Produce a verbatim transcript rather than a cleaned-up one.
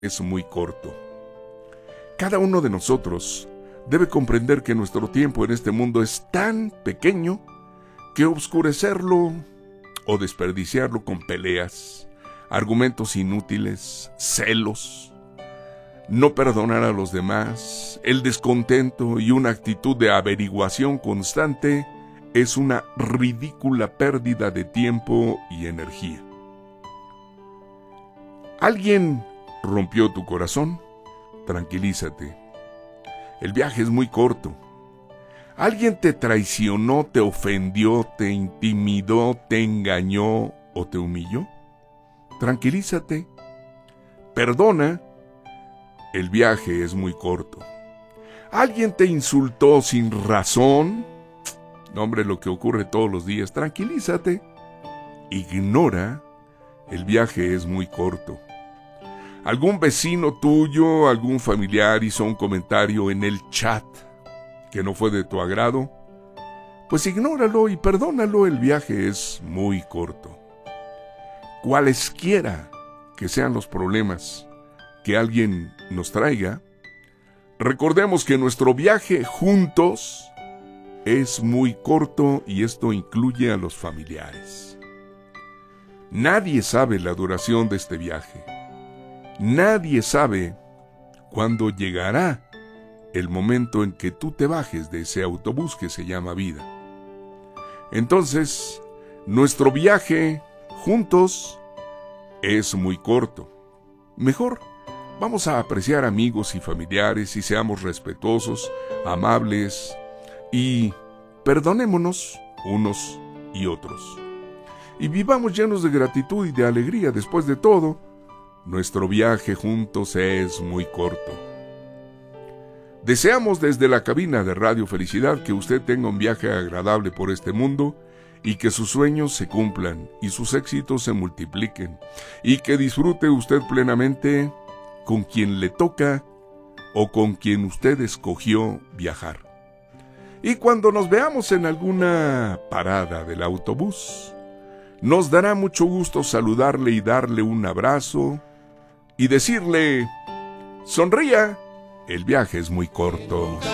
es muy corto. Cada uno de nosotros debe comprender que nuestro tiempo en este mundo es tan pequeño que obscurecerlo o desperdiciarlo con peleas, argumentos inútiles, celos, no perdonar a los demás, el descontento y una actitud de averiguación constante es una ridícula pérdida de tiempo y energía. ¿Alguien rompió tu corazón? Tranquilízate. El viaje es muy corto. ¿Alguien te traicionó, te ofendió, te intimidó, te engañó o te humilló? Tranquilízate. Perdona. El viaje es muy corto. ¿Alguien te insultó sin razón? No, hombre, lo que ocurre todos los días. Tranquilízate. Ignora. El viaje es muy corto. ¿Algún vecino tuyo, algún familiar hizo un comentario en el chat que no fue de tu agrado? Pues ignóralo y perdónalo, el viaje es muy corto. Cualesquiera que sean los problemas que alguien nos traiga, recordemos que nuestro viaje juntos es muy corto y esto incluye a los familiares. Nadie sabe la duración de este viaje. Nadie sabe cuándo llegará el momento en que tú te bajes de ese autobús que se llama vida. Entonces, nuestro viaje juntos es muy corto. Mejor, vamos a apreciar amigos y familiares y seamos respetuosos, amables y perdonémonos unos y otros. Y vivamos llenos de gratitud y de alegría. Después de todo, nuestro viaje juntos es muy corto. Deseamos desde la cabina de Radio Felicidad que usted tenga un viaje agradable por este mundo y que sus sueños se cumplan y sus éxitos se multipliquen y que disfrute usted plenamente con quien le toca o con quien usted escogió viajar. Y cuando nos veamos en alguna parada del autobús, nos dará mucho gusto saludarle y darle un abrazo y decirle, sonría, el viaje es muy corto.